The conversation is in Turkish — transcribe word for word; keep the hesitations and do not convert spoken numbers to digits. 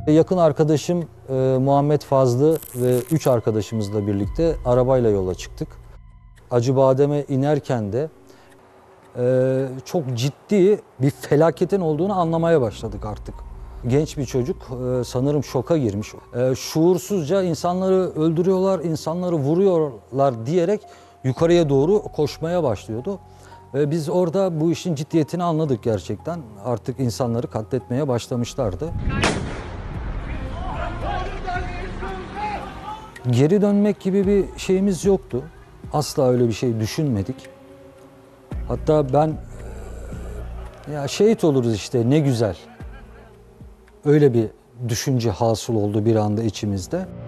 Yakın arkadaşım e, Muhammed Fazlı ve üç arkadaşımızla birlikte arabayla yola çıktık. Acıbadem'e inerken de e, çok ciddi bir felaketin olduğunu anlamaya başladık artık. Genç bir çocuk e, sanırım şoka girmiş. E, şuursuzca insanları öldürüyorlar, insanları vuruyorlar diyerek yukarıya doğru koşmaya başlıyordu. Ve biz orada bu işin ciddiyetini anladık gerçekten. Artık insanları katletmeye başlamışlardı. Geri dönmek gibi bir şeyimiz yoktu. Asla öyle bir şey düşünmedik. Hatta ben ya şehit oluruz işte ne güzel. Öyle bir düşünce hasıl oldu bir anda içimizde.